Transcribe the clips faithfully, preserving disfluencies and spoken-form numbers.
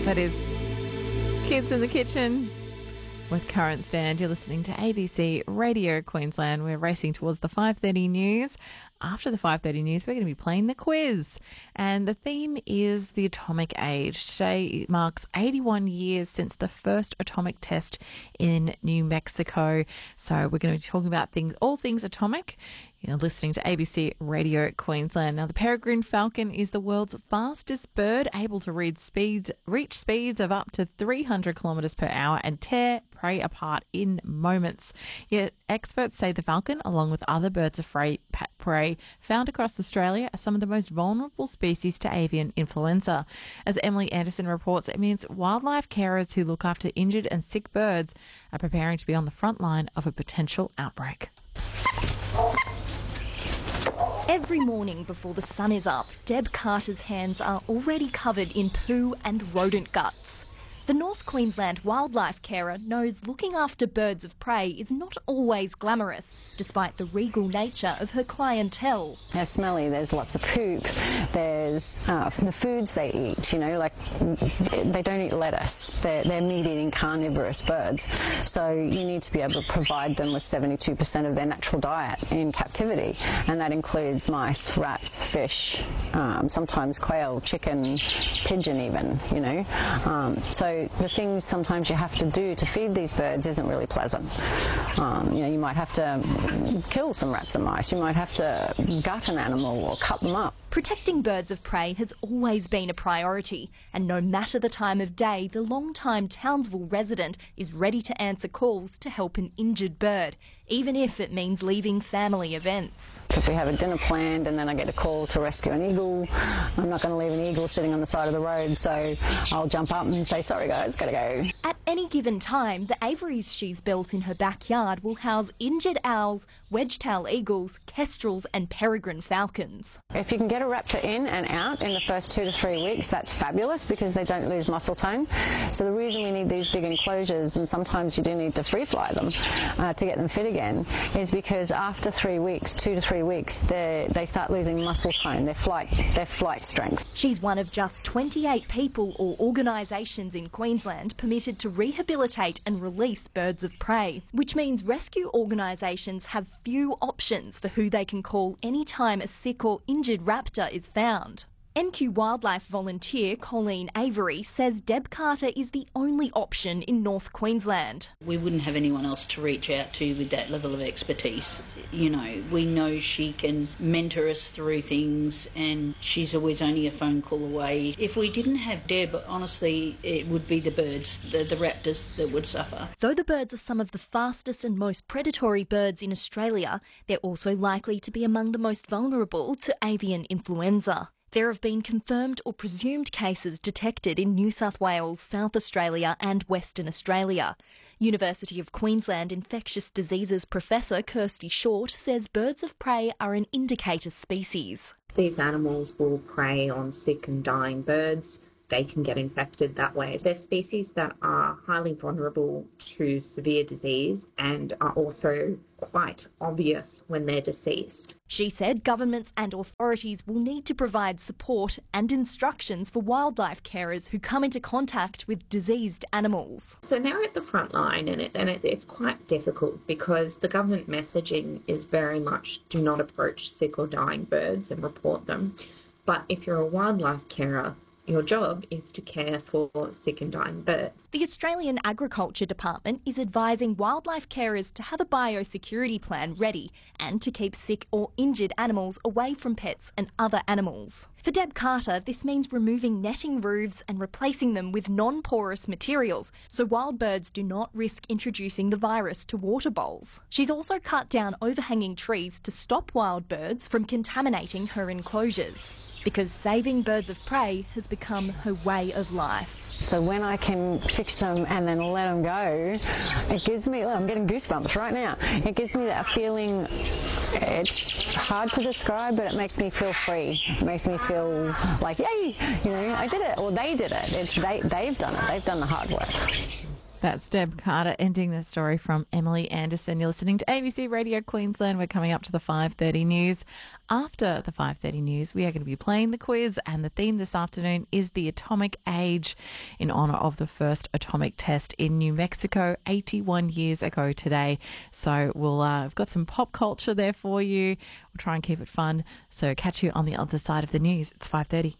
That is Kids in the Kitchen with Current Stand. You're listening to A B C Radio Queensland. We're racing towards the five thirty news. After the five thirty news, we're going to be playing the quiz. And the theme is the atomic age. Today marks eighty-one years since the first atomic test in New Mexico. So we're going to be talking about things, all things atomic. You're listening to A B C Radio Queensland. Now, the peregrine falcon is the world's fastest bird, able to read speeds, reach speeds of up to three hundred kilometres per hour and tear prey apart in moments. Yet experts say the falcon, along with other birds of prey found across Australia, are some of the most vulnerable species to avian influenza. As Emily Anderson reports, it means wildlife carers who look after injured and sick birds are preparing to be on the front line of a potential outbreak. Every morning before the sun is up, Deb Carter's hands are already covered in poo and rodent guts. The North Queensland wildlife carer knows looking after birds of prey is not always glamorous, despite the regal nature of her clientele. They're smelly, there's lots of poop, there's uh, the foods they eat, you know, like they don't eat lettuce, they're, they're meat-eating carnivorous birds, so you need to be able to provide them with seventy-two percent of their natural diet in captivity, and that includes mice, rats, fish, um, sometimes quail, chicken, pigeon even, you know. Um, so the things sometimes you have to do to feed these birds isn't really pleasant. Um, you know, you might have to kill some rats and mice, you might have to gut an animal or cut them up. Protecting birds of prey has always been a priority, and no matter the time of day, the long-time Townsville resident is ready to answer calls to help an injured bird, even if it means leaving family events. If we have a dinner planned and then I get a call to rescue an eagle, I'm not going to leave an eagle sitting on the side of the road, so I'll jump up and say, sorry guys, gotta go. At any given time, the aviaries she's built in her backyard will house injured owls, wedge-tail eagles, kestrels and peregrine falcons. If you can get a raptor in and out in the first two to three weeks, that's fabulous because they don't lose muscle tone. So the reason we need these big enclosures, and sometimes you do need to free fly them uh, to get them fit again, is because after three weeks, two to three weeks, they start losing muscle tone, their flight, their flight strength. She's one of just twenty-eight people or organisations in Queensland permitted to rehabilitate and release birds of prey, which means rescue organisations have few options for who they can call any time a sick or injured raptor is found. N Q Wildlife volunteer Colleen Avery says Deb Carter is the only option in North Queensland. We wouldn't have anyone else to reach out to with that level of expertise. You know, we know she can mentor us through things and she's always only a phone call away. If we didn't have Deb, honestly, it would be the birds, the, the raptors that would suffer. Though the birds are some of the fastest and most predatory birds in Australia, they're also likely to be among the most vulnerable to avian influenza. There have been confirmed or presumed cases detected in New South Wales, South Australia and Western Australia. University of Queensland infectious diseases professor Kirsty Short says birds of prey are an indicator species. These animals will prey on sick and dying birds. They can get infected that way. They're species that are highly vulnerable to severe disease and are also quite obvious when they're deceased. She said governments and authorities will need to provide support and instructions for wildlife carers who come into contact with diseased animals. So they're at the front line, and, it, and it, it's quite difficult because the government messaging is very much do not approach sick or dying birds and report them. But if you're a wildlife carer, your job is to care for sick and dying birds. The Australian Agriculture Department is advising wildlife carers to have a biosecurity plan ready and to keep sick or injured animals away from pets and other animals. For Deb Carter, this means removing netting roofs and replacing them with non-porous materials so wild birds do not risk introducing the virus to water bowls. She's also cut down overhanging trees to stop wild birds from contaminating her enclosures, because saving birds of prey has become her way of life. So when I can fix them and then let them go, it gives me, oh, I'm getting goosebumps right now. It gives me that feeling, it's hard to describe, but it makes me feel free. It makes me feel like, yay, you know, I did it, or they did it. It's they, they've done it. They've done the hard work. That's Deb Carter ending the story from Emily Anderson. You're listening to A B C Radio Queensland. We're coming up to the five thirty news. After the five thirty news, we are going to be playing the quiz, and the theme this afternoon is the atomic age in honour of the first atomic test in New Mexico eighty-one years ago today. So we'll, uh, we've got some pop culture there for you. We'll try and keep it fun. So catch you on the other side of the news. It's five thirty.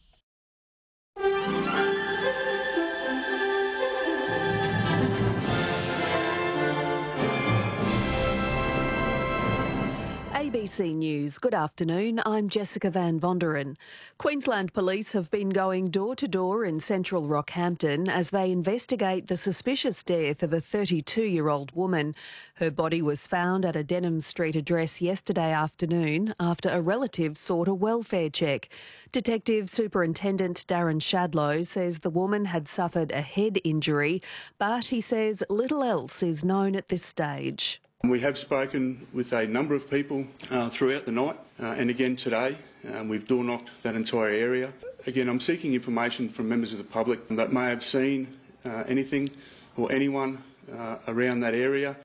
A B C News. Good afternoon. I'm Jessica Van Vonderen. Queensland Police have been going door to door in central Rockhampton as they investigate the suspicious death of a thirty-two-year-old woman. Her body was found at a Denham Street address yesterday afternoon after a relative sought a welfare check. Detective Superintendent Darren Shadlow says the woman had suffered a head injury, but he says little else is known at this stage. We have spoken with a number of people uh, throughout the night uh, and again today. Um, we've door knocked that entire area. Again, I'm seeking information from members of the public that may have seen uh, anything or anyone uh, around that area.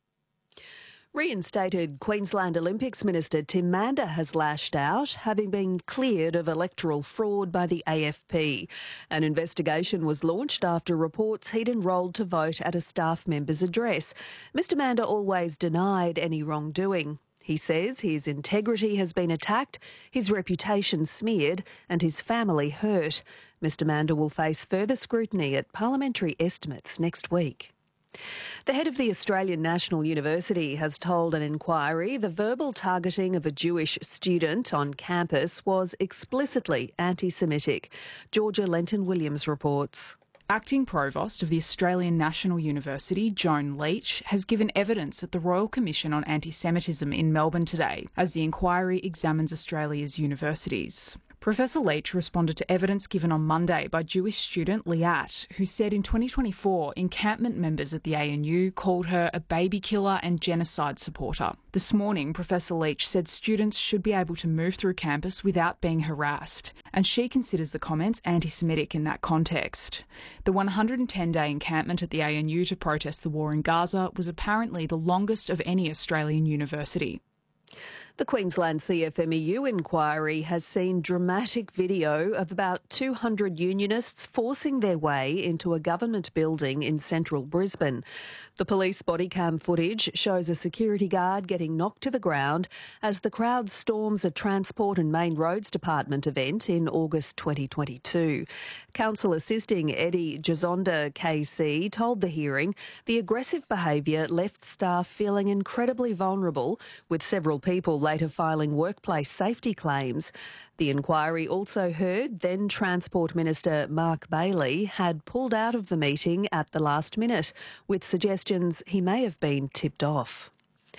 Reinstated Queensland Olympics Minister Tim Mander has lashed out, having been cleared of electoral fraud by the A F P. An investigation was launched after reports he'd enrolled to vote at a staff member's address. Mister Mander always denied any wrongdoing. He says his integrity has been attacked, his reputation smeared and his family hurt. Mister Mander will face further scrutiny at parliamentary estimates next week. The head of the Australian National University has told an inquiry the verbal targeting of a Jewish student on campus was explicitly anti-Semitic. Georgia Lenton-Williams reports. Acting Provost of the Australian National University, Joan Leach, has given evidence at the Royal Commission on Anti-Semitism in Melbourne today as the inquiry examines Australia's universities. Professor Leach responded to evidence given on Monday by Jewish student Liat, who said in twenty twenty-four encampment members at the A N U called her a baby killer and genocide supporter. This morning, Professor Leach said students should be able to move through campus without being harassed, and she considers the comments anti-Semitic in that context. The one hundred ten day encampment at the A N U to protest the war in Gaza was apparently the longest of any Australian university. The Queensland C F M E U inquiry has seen dramatic video of about two hundred unionists forcing their way into a government building in central Brisbane. The police body cam footage shows a security guard getting knocked to the ground as the crowd storms a Transport and Main Roads Department event in August twenty twenty-two. Counsel assisting Eddie Gizonda K C told the hearing the aggressive behaviour left staff feeling incredibly vulnerable, with several people later filing workplace safety claims. The inquiry also heard then Transport Minister Mark Bailey had pulled out of the meeting at the last minute, with suggestions he may have been tipped off.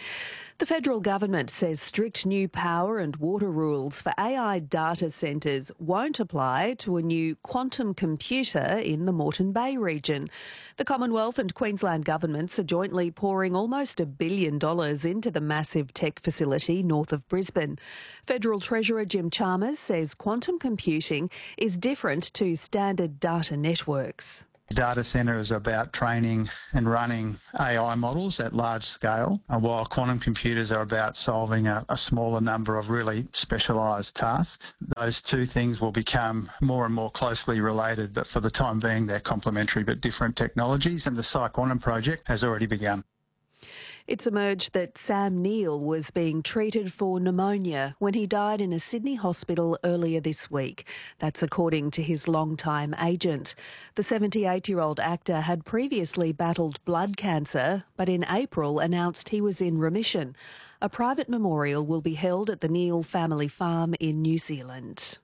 The federal government says strict new power and water rules for A I data centres won't apply to a new quantum computer in the Moreton Bay region. The Commonwealth and Queensland governments are jointly pouring almost a billion dollars into the massive tech facility north of Brisbane. Federal Treasurer Jim Chalmers says quantum computing is different to standard data networks. Data centre is about training and running A I models at large scale, while quantum computers are about solving a, a smaller number of really specialised tasks. Those two things will become more and more closely related, but for the time being they're complementary but different technologies, and the PsiQuantum project has already begun. It's emerged that Sam Neill was being treated for pneumonia when he died in a Sydney hospital earlier this week. That's according to his longtime agent. The seventy-eight-year-old actor had previously battled blood cancer, but in April announced he was in remission. A private memorial will be held at the Neill family farm in New Zealand.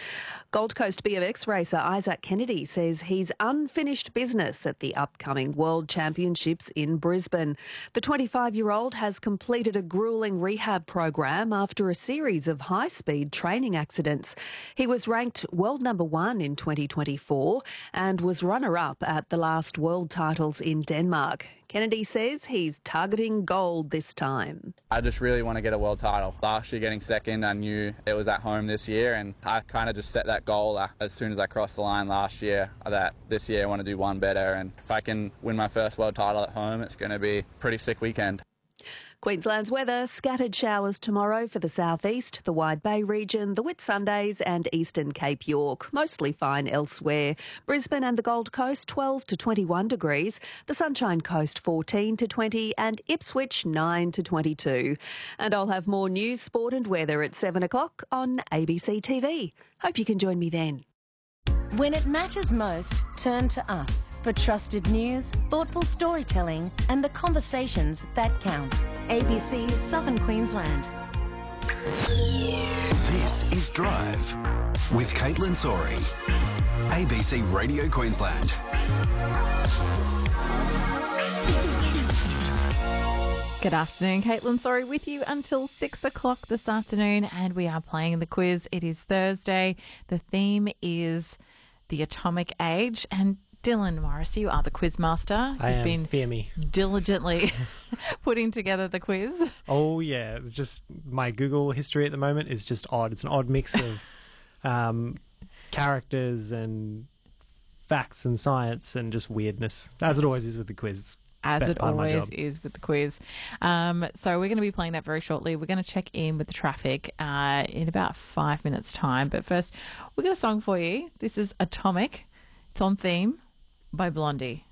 Gold Coast B M X racer Isaac Kennedy says he's unfinished business at the upcoming World Championships in Brisbane. The twenty-five-year-old has completed a gruelling rehab program after a series of high-speed training accidents. He was ranked world number one in twenty twenty-four and was runner-up at the last world titles in Denmark. Kennedy says he's targeting gold this time. I just really want to get a world title. Last year getting second, I knew it was at home this year, and I kind of just set that that goal uh, as soon as I crossed the line last year, that this year I want to do one better. And if I can win my first world title at home, it's going to be a pretty sick weekend. Queensland's weather, scattered showers tomorrow for the southeast, the Wide Bay region, the Whitsundays and eastern Cape York. Mostly fine elsewhere. Brisbane and the Gold Coast twelve to twenty-one degrees, the Sunshine Coast fourteen to twenty and Ipswich nine to twenty-two. And I'll have more news, sport and weather at seven o'clock on A B C T V. Hope you can join me then. When it matters most, turn to us for trusted news, thoughtful storytelling and the conversations that count. A B C Southern Queensland. This is Drive with Caitlin Sorey. A B C Radio Queensland. Good afternoon, Caitlin Sorey with you until six o'clock this afternoon, and we are playing the quiz. It is Thursday. The theme is the atomic age, and Dylan Morris, you are the quiz master. I You've am, been fear me. diligently putting together the quiz. Oh, yeah. It's just my Google history at the moment is just odd. It's an odd mix of um, characters and facts and science and just weirdness, as it always is with the quiz. It's As best it part of my always job. is with the quiz. Um, so we're going to be playing that very shortly. We're going to check in with the traffic uh, in about five minutes' time. But first, we've got a song for you. This is Atomic. It's on theme by Blondie.